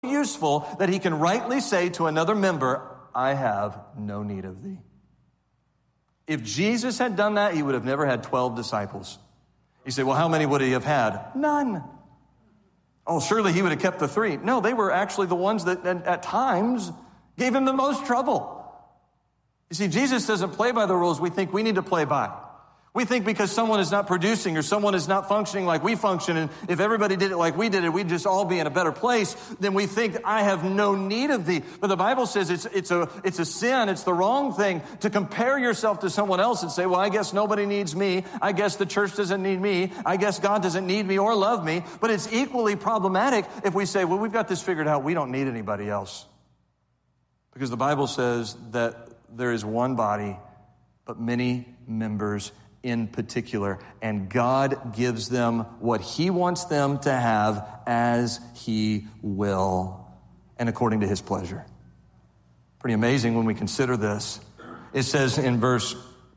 useful that he can rightly say to another member, I have no need of thee. If Jesus had done that, he would have never had 12 disciples. You say, well, how many would he have had? None. Oh, surely he would have kept the 3. No, they were actually the ones that at times gave him the most trouble. You see, Jesus doesn't play by the rules we think we need to play by. We think because someone is not producing or someone is not functioning like we function, and if everybody did it like we did it, we'd just all be in a better place, then we think, I have no need of thee. But the Bible says it's a sin, it's the wrong thing to compare yourself to someone else and say, well, I guess nobody needs me. I guess the church doesn't need me. I guess God doesn't need me or love me. But it's equally problematic if we say, well, we've got this figured out. We don't need anybody else. Because the Bible says that there is one body, but many members in particular, and God gives them what he wants them to have as he will and according to his pleasure. Pretty amazing when we consider this. It says in verse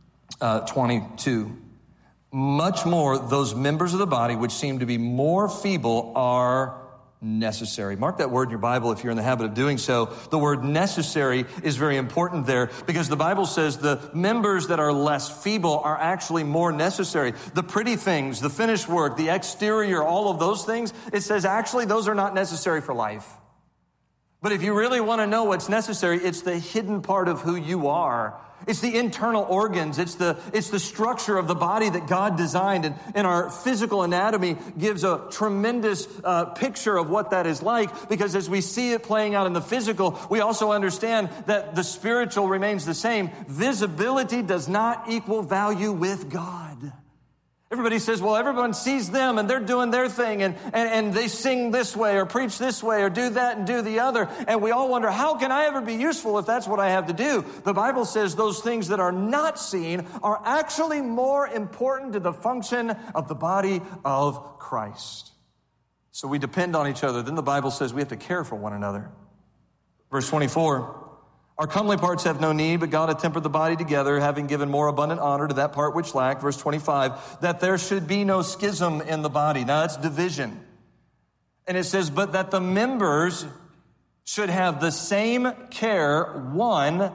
22, much more those members of the body which seem to be more feeble are necessary. Mark that word in your Bible if you're in the habit of doing so. The word necessary is very important there because the Bible says the members that are less feeble are actually more necessary. The pretty things, the finished work, the exterior, all of those things, it says actually those are not necessary for life. But if you really want to know what's necessary, it's the hidden part of who you are. It's the internal organs. It's the structure of the body that God designed. And our physical anatomy gives a tremendous picture of what that is like, because as we see it playing out in the physical, we also understand that the spiritual remains the same. Visibility does not equal value with God. Everybody says, well, everyone sees them and they're doing their thing and they sing this way or preach this way or do that and do the other. And we all wonder, how can I ever be useful if that's what I have to do? The Bible says those things that are not seen are actually more important to the function of the body of Christ. So we depend on each other. Then the Bible says we have to care for one another. Verse 24. Our comely parts have no need, but God hath tempered the body together, having given more abundant honor to that part which lacked. Verse 25, that there should be no schism in the body. Now that's division. And it says, but that the members should have the same care one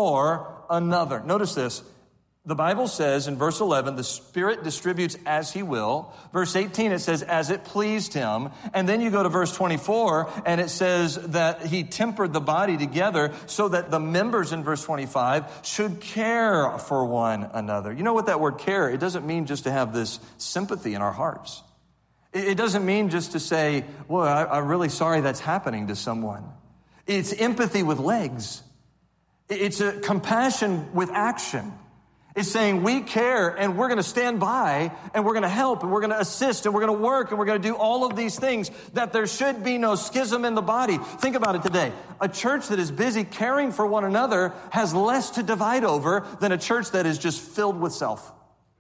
for another. Notice this. The Bible says in verse 11, the Spirit distributes as he will. Verse 18, it says, as it pleased him. And then you go to verse 24, and it says that he tempered the body together so that the members in verse 25 should care for one another. You know what that word care, it doesn't mean just to have this sympathy in our hearts. It doesn't mean just to say, well, I'm really sorry that's happening to someone. It's empathy with legs. It's a compassion with action. It's saying we care and we're going to stand by and we're going to help and we're going to assist and we're going to work and we're going to do all of these things, that there should be no schism in the body. Think about it today. A church that is busy caring for one another has less to divide over than a church that is just filled with self.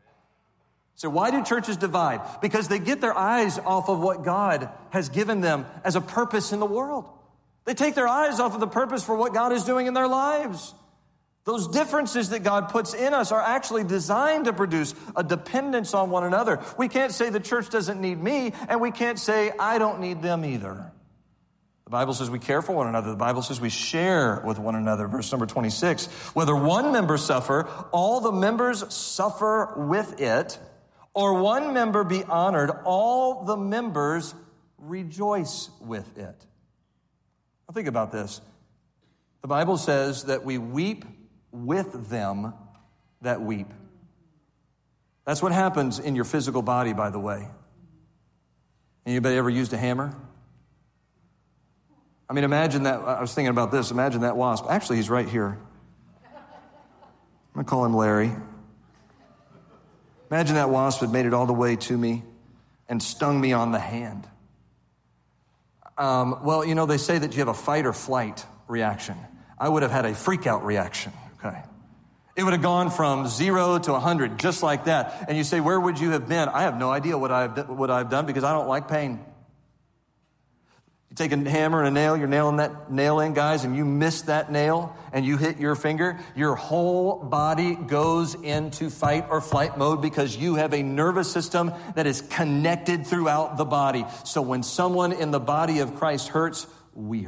So why do churches divide? Because they get their eyes off of what God has given them as a purpose in the world. They take their eyes off of the purpose for what God is doing in their lives. Those differences that God puts in us are actually designed to produce a dependence on one another. We can't say the church doesn't need me, and we can't say I don't need them either. The Bible says we care for one another. The Bible says we share with one another. Verse number 26, whether one member suffer, all the members suffer with it, or one member be honored, all the members rejoice with it. Now think about this. The Bible says that we weep with them that weep. That's what happens in your physical body, by the way. Anybody ever used a hammer? I mean, imagine that. I was thinking about this. Imagine that wasp. Actually, he's right here. I'm going to call him Larry. Imagine that wasp had made it all the way to me and stung me on the hand. Well, you know, they say that you have a fight or flight reaction. I would have had a freak out reaction. Okay. It would have gone from 0 to 100 just like that. And you say, where would you have been? I have no idea what I've done because I don't like pain. You take a hammer and a nail, you're nailing that nail in, guys, and you miss that nail and you hit your finger, your whole body goes into fight or flight mode because you have a nervous system that is connected throughout the body. So when someone in the body of Christ hurts, weird.